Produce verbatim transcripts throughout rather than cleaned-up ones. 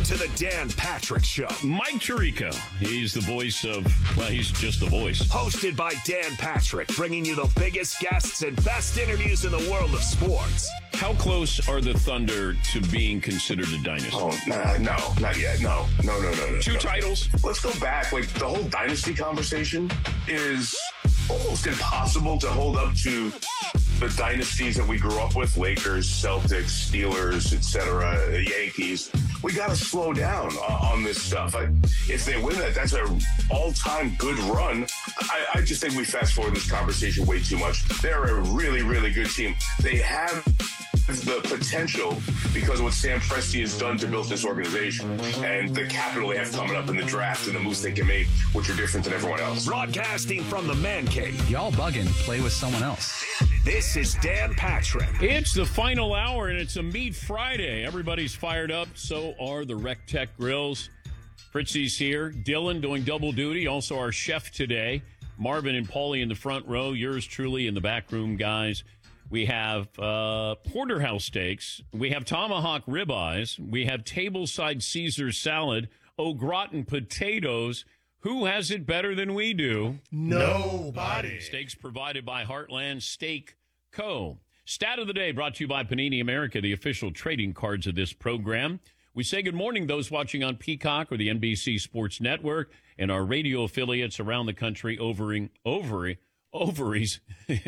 to the Dan Patrick Show. Mike Tirico. He's the voice of, well, he's just the voice. Hosted by Dan Patrick, bringing you the biggest guests and best interviews in the world of sports. How close are the Thunder to being considered a dynasty? Oh, nah, no, not yet. No, no, no, no, no. Two no. titles? Let's go back. Like, the whole dynasty conversation is almost impossible to hold up to the dynasties that we grew up with. Lakers, Celtics, Steelers, et cetera, Yankees. We got to slow down on this stuff. I, if they win that, that's an all-time good run. I, I just think we fast-forward this conversation way too much. They're a really, really good team. They have the potential because of what Sam Presti has done to build this organization and the capital they have coming up in the draft and the moves they can make, which are different than everyone else. Broadcasting from the Man Cave. Y'all bugging. Play with someone else. This is Dan Patrick. It's the final hour, and it's a Meat Friday. Everybody's fired up. So are the Rec Tech Grills. Fritzy's here. Dylan doing double duty. Also our chef today. Marvin and Paulie in the front row. Yours truly in the back room, guys. We have uh, porterhouse steaks. We have tomahawk ribeyes. We have tableside Caesar salad. Au gratin potatoes. Who has it better than we do? Nobody. Steaks provided by Heartland Steak Co. Stat of the day brought to you by Panini America, the official trading cards of this program. We say good morning those watching on Peacock or the N B C Sports Network and our radio affiliates around the country overing, ovary, ovaries.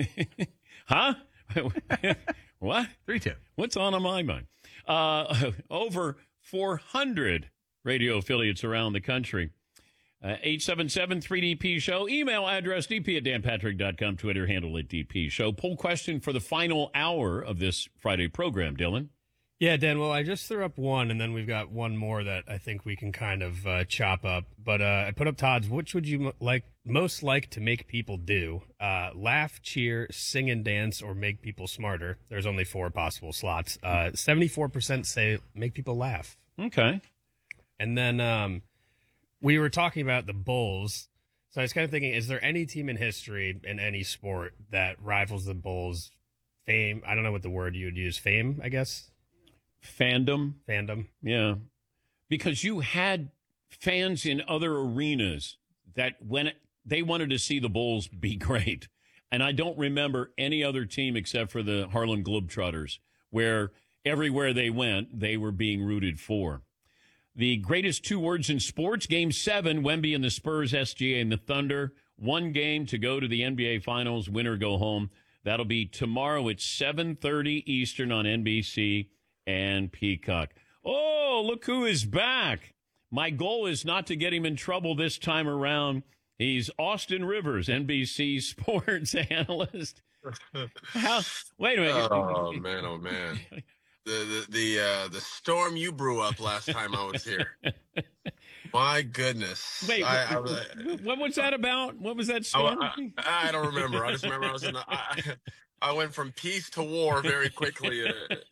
Huh? What? three two. What's on in my mind? Uh, over four hundred radio affiliates around the country. Uh, eight seven seven three D P show. Email address d p at dan patrick dot com. Twitter handle at D P show. Poll question for the final hour of this Friday program, Dylan. Yeah, Dan, well, I just threw up one, and then we've got one more that I think we can kind of uh, chop up. But uh, I put up Todd's. Which would you like most like to make people do? Uh, laugh, cheer, sing and dance, or make people smarter? There's only four possible slots. Uh, seventy-four percent say make people laugh. Okay. And then um, we were talking about the Bulls. So I was kind of thinking, is there any team in history in any sport that rivals the Bulls? Fame? I don't know what the word you would use. Fame, I guess? Fandom. Fandom. Yeah. Because you had fans in other arenas that when it, they wanted to see the Bulls be great. And I don't remember any other team except for the Harlem Globetrotters where everywhere they went, they were being rooted for. The greatest two words in sports, Game seven, Wemby and the Spurs, S G A and the Thunder. One game to go to the N B A Finals, win or go home. That'll be tomorrow at seven thirty Eastern on N B C and Peacock. Oh, look who is back. My goal is not to get him in trouble this time around. He's Austin Rivers, N B C sports analyst. How, wait a minute. Oh, man, oh, man. The the the, uh, the storm you brew up last time I was here. My goodness. Wait, I, what, I, what was that about? What was that storm? I, I, I don't remember. I just remember I was in the, I, I went from peace to war very quickly.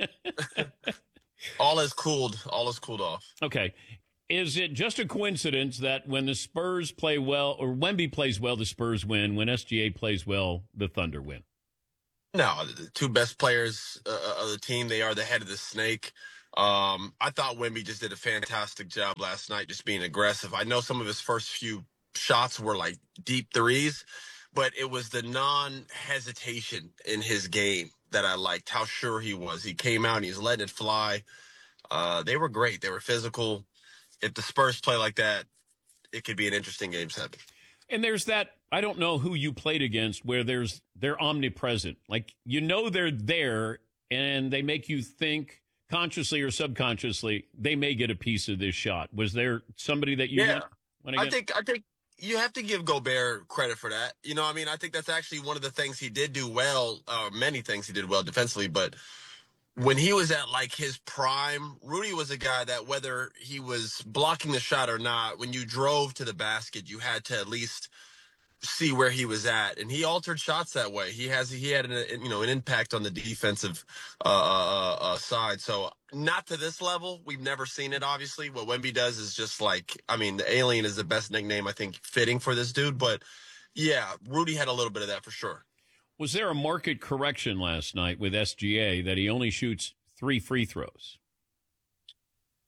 All is cooled. All is cooled off. Okay. Is it just a coincidence that when the Spurs play well, or Wemby plays well, the Spurs win? When S G A plays well, the Thunder win? No, the two best players uh, of the team, they are the head of the snake. Um, I thought Wemby just did a fantastic job last night, just being aggressive. I know some of his first few shots were like deep threes, but it was the non-hesitation in his game that I liked, how sure he was. He came out and he's letting it fly. Uh, they were great. They were physical. If the Spurs play like that, it could be an interesting game seven. And there's that, I don't know who you played against, where there's they're omnipresent. Like, you know they're there, and they make you think consciously or subconsciously they may get a piece of this shot. Was there somebody that you yeah. went, went I think I think you have to give Gobert credit for that. You know, I mean, I think that's actually one of the things he did do well, uh, many things he did well defensively, but when he was at like his prime, Rudy was a guy that whether he was blocking the shot or not, when you drove to the basket, you had to at least see where he was at, and he altered shots that way. He has he had an you know an impact on the defensive uh, uh, uh, side. So not to this level, we've never seen it. Obviously, what Wemby does is just like I mean, the alien is the best nickname I think fitting for this dude. But yeah, Rudy had a little bit of that for sure. Was there a market correction last night with S G A that he only shoots three free throws?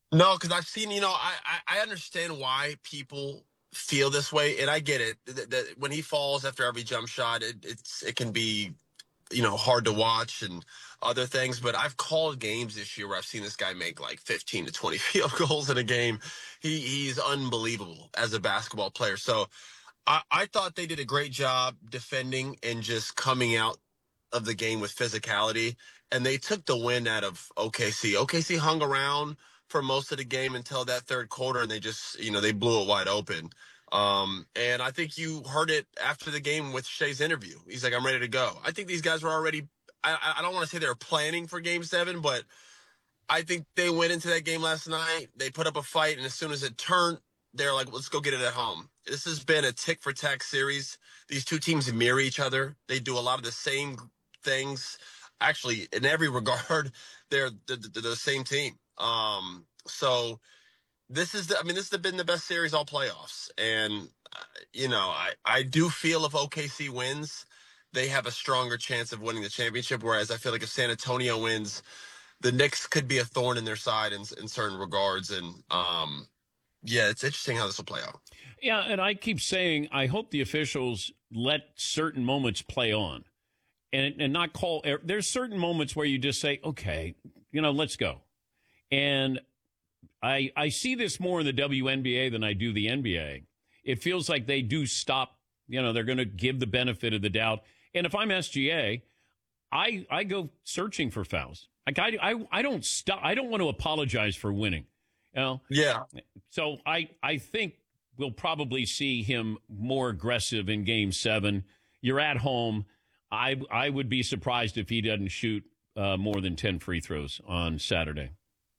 No, because I've seen, you know, I, I I understand why people feel this way, and I get it. That, that when he falls after every jump shot, it, it's it can be, you know, hard to watch and other things. But I've called games this year where I've seen this guy make like fifteen to twenty field goals in a game. He he's unbelievable as a basketball player. So I, I thought they did a great job defending and just coming out of the game with physicality, and they took the win out of O K C. O K C hung around for most of the game until that third quarter, and they just, you know, they blew it wide open. Um, and I think you heard it after the game with Shea's interview. He's like, I'm ready to go. I think these guys were already, I, I don't want to say they were planning for game seven, but I think they went into that game last night. They put up a fight, and as soon as it turned, they're like, let's go get it at home. This has been a tick for tack series. These two teams mirror each other. They do a lot of the same things. Actually, in every regard, they're the, the, the same team. Um, so this is, the, I mean, this has been the best series all playoffs. And, uh, you know, I, I do feel if O K C wins, they have a stronger chance of winning the championship. Whereas I feel like if San Antonio wins, the Knicks could be a thorn in their side in, in certain regards. And, um, yeah, it's interesting how this will play out. Yeah, and I keep saying I hope the officials let certain moments play on and, and not call. There's certain moments where you just say, okay, you know, let's go. And I I see this more in the W N B A than I do the N B A. It feels like they do stop, you know, they're going to give the benefit of the doubt. And if I'm S G A, I I go searching for fouls. Like I, I, I don't stop. I don't want to apologize for winning. You know? Yeah. So I, I think we'll probably see him more aggressive in game seven. You're at home. I I would be surprised if he doesn't shoot uh, more than ten free throws on Saturday.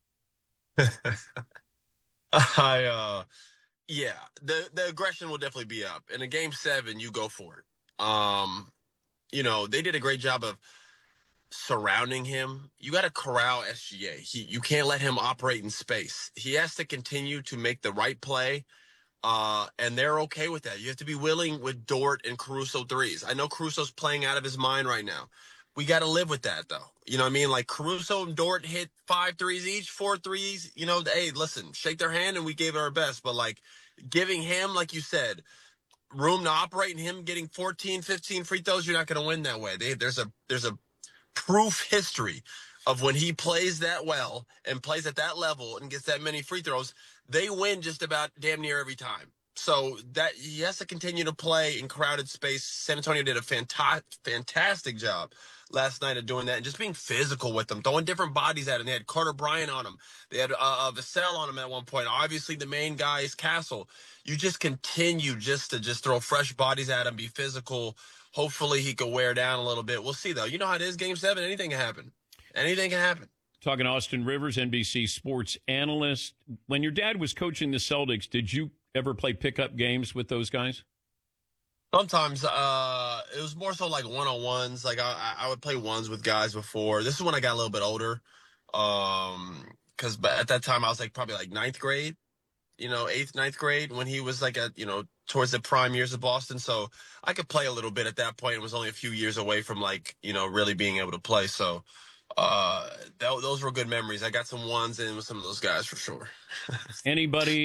I uh yeah, the the aggression will definitely be up. In a game seven, you go for it. Um, you know, they did a great job of surrounding him. You got to corral S G A. He you can't let him operate in space. He has to continue to make the right play. Uh, and they're okay with that. You have to be willing with Dort and Caruso threes. I know Caruso's playing out of his mind right now. We got to live with that, though. You know what I mean? Like, Caruso and Dort hit five threes each, four threes. You know, hey, listen, shake their hand, and we gave it our best. But, like, giving him, like you said, room to operate and him getting fourteen, fifteen free throws, you're not going to win that way. They, there's a there's a proof history of when he plays that well and plays at that level and gets that many free throws, they win just about damn near every time. So that he has to continue to play in crowded space. San Antonio did a fantastic, fantastic job last night of doing that and just being physical with them, throwing different bodies at him. They had Carter Bryant on him. They had uh, uh, Vassell on him at one point. Obviously, the main guy is Castle. You just continue just to just throw fresh bodies at him, be physical. Hopefully, he could wear down a little bit. We'll see, though. You know how it is, Game seven. Anything can happen. Anything can happen. Talking to Austin Rivers, N B C sports analyst. When your dad was coaching the Celtics, did you ever play pickup games with those guys? Sometimes uh, it was more so like one-on-ones. Like I, I would play ones with guys before. This is when I got a little bit older. Um, because at that time I was like probably like ninth grade, you know, eighth, ninth grade when he was like at, you know, towards the prime years of Boston. So I could play a little bit at that point. It was only a few years away from like, you know, really being able to play. So uh, that, those were good memories. I got some ones in with some of those guys for sure. Anybody